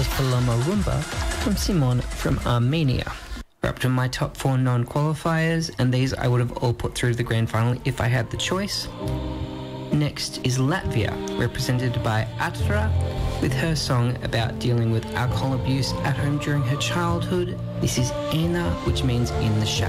was Paloma Rumba from Simon from Armenia. We're up to my top 4 non-qualifiers, and these I would have all put through to the grand final if I had the choice. Next is Latvia, represented by Atra, with her song about dealing with alcohol abuse at home during her childhood. This is Ena, which means in the shadow.